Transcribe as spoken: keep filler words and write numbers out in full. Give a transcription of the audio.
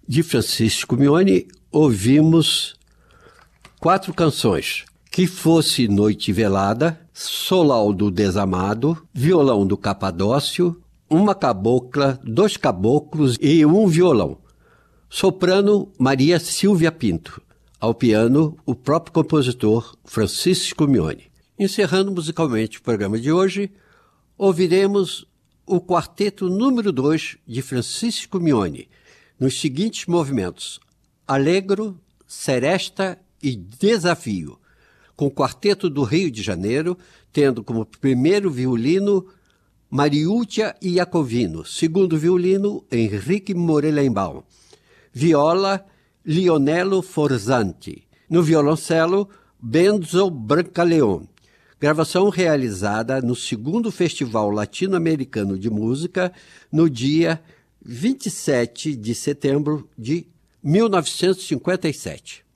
de Francisco Mione, ouvimos quatro canções. Que Fosse Noite Velada, Solau do Desamado, Violão do Capadócio, Uma Cabocla, Dois Caboclos e Um Violão. Soprano, Maria Silvia Pinto. Ao piano, o próprio compositor Francisco Mione. Encerrando musicalmente o programa de hoje, ouviremos o quarteto número dois de Francisco Mione, nos seguintes movimentos: Allegro, Seresta e Desafio, com o quarteto do Rio de Janeiro, tendo como primeiro violino Mariúcia Iacovino, segundo violino Henrique Morelenbaum, viola Lionello Forzanti, no violoncelo Benzo Brancaleon. Gravação realizada no segundo Festival Latino-Americano de Música, no dia vinte e sete de setembro de mil novecentos e cinquenta e sete.